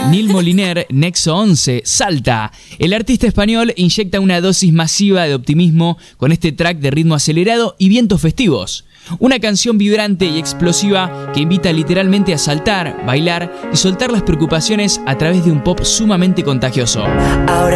Neil Moliner, Nexo 11, Salta. El artista español inyecta una dosis masiva de optimismo con este track de ritmo acelerado y vientos festivos. Una canción vibrante y explosiva que invita literalmente a saltar, bailar y soltar las preocupaciones a través de un pop sumamente contagioso. Ahora